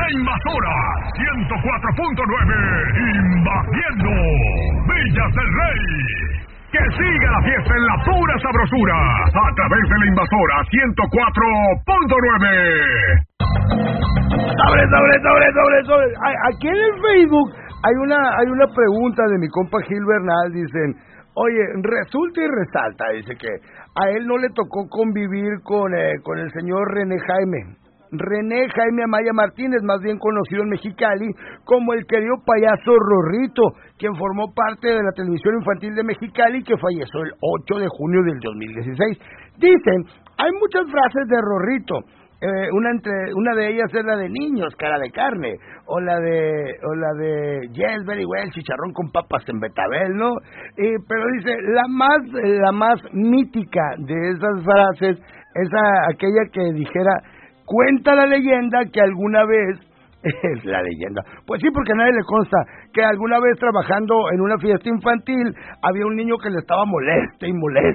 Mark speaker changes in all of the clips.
Speaker 1: La Invasora 104.9, invadiendo Villas del Rey. Que siga la fiesta en la pura sabrosura, a través de La Invasora 104.9.
Speaker 2: Sobre. Aquí en el Facebook hay una pregunta de mi compa Gil Bernal. Dicen, oye, resulta y resalta, dice que a él no le tocó convivir con el señor René Jaime Amaya Martínez, más bien conocido en Mexicali como el querido payaso Rorrito, quien formó parte de la televisión infantil de Mexicali, que falleció el 8 de junio del 2016. Dicen, hay muchas frases de Rorrito. Una de ellas es la de niños, cara de carne, o la de yes, very well, chicharrón con papas en betabel, ¿no? Pero dice, la más mítica de esas frases es aquella que dijera, cuenta la leyenda que alguna vez, es la leyenda, pues sí, porque a nadie le consta, que alguna vez trabajando en una fiesta infantil había un niño que le estaba moleste,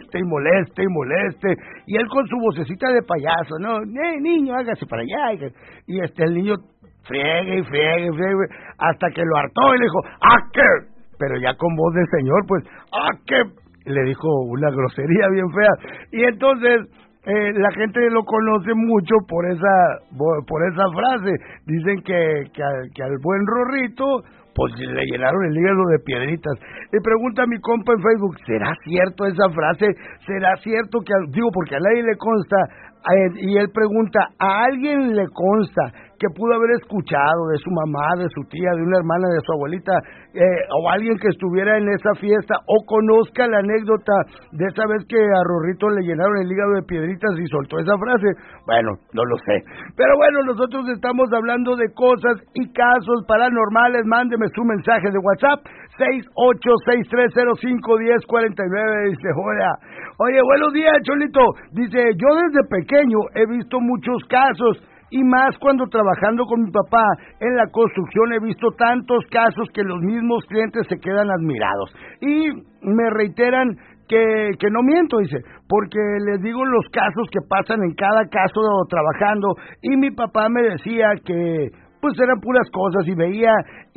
Speaker 2: y él con su vocecita de payaso, ¿no? Niño, hágase para allá, y el niño friegue, hasta que lo hartó y le dijo, ¿a qué? Pero ya con voz de señor, pues, ¿a qué? Le dijo una grosería bien fea, y entonces la gente lo conoce mucho por esa frase. Dicen que al buen Rorrito pues le llenaron el hígado de piedritas. Y pregunta a mi compa en Facebook, ¿será cierto esa frase? ¿Será cierto que porque a nadie le consta? Y él pregunta, ¿a alguien le consta que pudo haber escuchado de su mamá, de su tía, de una hermana, de su abuelita, o alguien que estuviera en esa fiesta, o conozca la anécdota de esa vez que a Rorrito le llenaron el hígado de piedritas y soltó esa frase? Bueno, no lo sé. Pero bueno, nosotros estamos hablando de cosas y casos paranormales. Mándeme su mensaje de WhatsApp, 6863051049. Dice, hola. Oye, buenos días, Cholito. Dice, yo desde pequeño he visto muchos casos, y más cuando trabajando con mi papá en la construcción he visto tantos casos que los mismos clientes se quedan admirados. Y me reiteran que no miento, dice, porque les digo los casos que pasan en cada caso trabajando, y mi papá me decía que pues eran puras cosas, y veía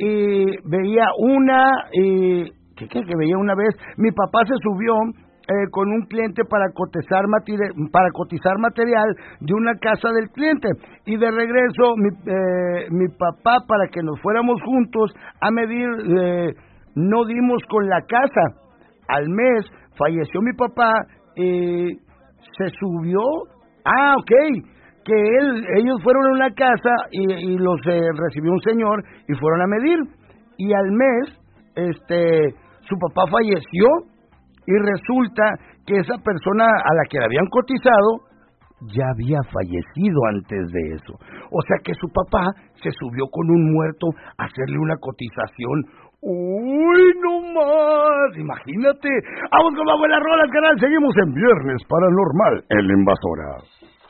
Speaker 2: una vez, mi papá se subió con un cliente para cotizar material de una casa del cliente, y de regreso mi papá, para que nos fuéramos juntos a medir, no dimos con la casa. Al mes falleció mi papá, se subió, que ellos fueron a una casa y los recibió un señor y fueron a medir, y al mes su papá falleció. Y resulta que esa persona a la que le habían cotizado ya había fallecido antes de eso. O sea que su papá se subió con un muerto a hacerle una cotización. ¡Uy, no más! Imagínate. Vamos con las buenas rolas, canal. Seguimos en Viernes Paranormal en La Invasora.